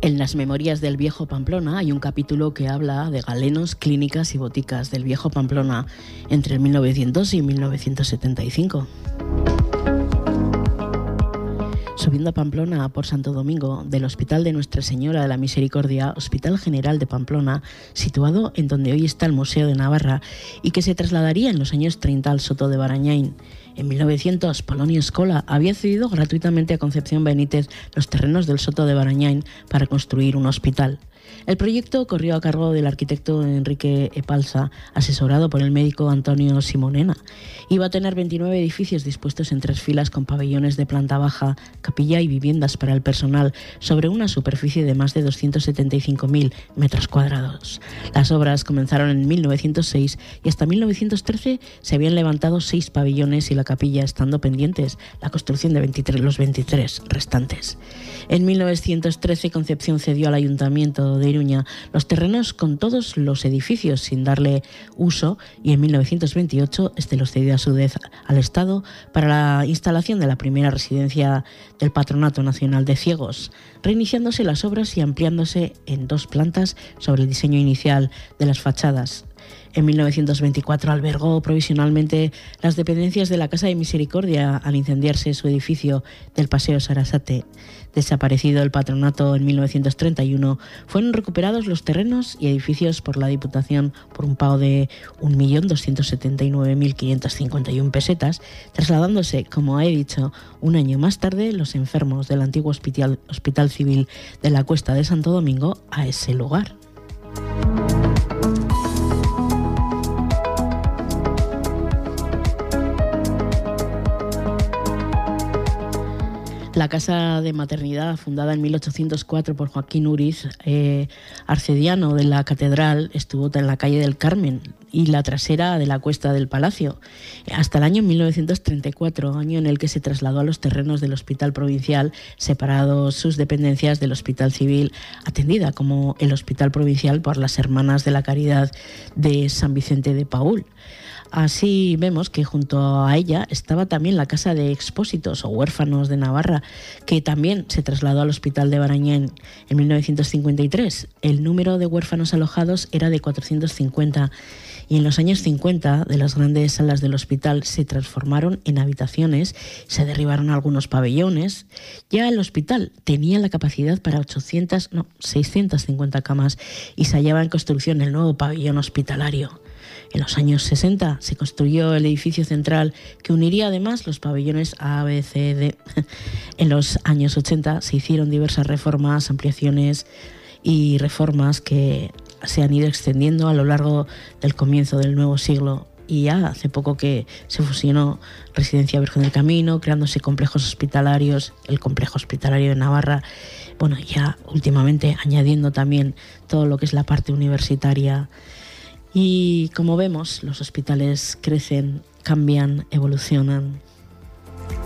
En las memorias del viejo Pamplona hay un capítulo que habla de galenos, clínicas y boticas del viejo Pamplona entre el 1900 y 1975. Subiendo a Pamplona por Santo Domingo, del Hospital de Nuestra Señora de la Misericordia, Hospital General de Pamplona, situado en donde hoy está el Museo de Navarra y que se trasladaría en los años 30 al Soto de Barañáin. En 1900, Polonio Escola había cedido gratuitamente a Concepción Benítez los terrenos del Soto de Barañáin para construir un hospital. El proyecto corrió a cargo del arquitecto Enrique Epalsa, asesorado por el médico Antonio Simonena. Iba a tener 29 edificios dispuestos en 3 filas con pabellones de planta baja, capilla y viviendas para el personal sobre una superficie de más de 275.000 metros cuadrados. Las obras comenzaron en 1906 y hasta 1913 se habían levantado 6 pabellones y la capilla estando pendientes la construcción de los 23 restantes. En 1913 Concepción cedió al Ayuntamiento de Iruña los terrenos con todos los edificios sin darle uso y en 1928 este los cedió a su vez al Estado para la instalación de la primera residencia del Patronato Nacional de Ciegos, reiniciándose las obras y ampliándose en 2 plantas sobre el diseño inicial de las fachadas. En 1924 albergó provisionalmente las dependencias de la Casa de Misericordia al incendiarse su edificio del Paseo Sarasate. Desaparecido el patronato en 1931, fueron recuperados los terrenos y edificios por la Diputación por un pago de 1.279.551 pesetas, trasladándose, como he dicho, un año más tarde los enfermos del antiguo Hospital Civil de la Cuesta de Santo Domingo a ese lugar. La casa de maternidad, fundada en 1804 por Joaquín Uriz, arcediano de la catedral, estuvo en la calle del Carmen y la trasera de la Cuesta del Palacio, hasta el año 1934, año en el que se trasladó a los terrenos del Hospital Provincial, separado sus dependencias del Hospital Civil, atendida como el Hospital Provincial por las Hermanas de la Caridad de San Vicente de Paúl. Así vemos que junto a ella estaba también la Casa de Expósitos o Huérfanos de Navarra, que también se trasladó al Hospital de Barañáin en 1953. El número de huérfanos alojados era de 450 y en los años 50 de las grandes salas del hospital se transformaron en habitaciones, se derribaron algunos pabellones. Ya el hospital tenía la capacidad para 650 camas y se hallaba en construcción el nuevo pabellón hospitalario. En los años 60 se construyó el edificio central que uniría además los pabellones A, B, C, D. En los años 80 se hicieron diversas reformas, ampliaciones y reformas que se han ido extendiendo a lo largo del comienzo del nuevo siglo. Y ya hace poco que se fusionó Residencia Virgen del Camino, creándose complejos hospitalarios, el Complejo Hospitalario de Navarra, bueno, ya últimamente añadiendo también todo lo que es la parte universitaria. Y como vemos, los hospitales crecen, cambian, evolucionan.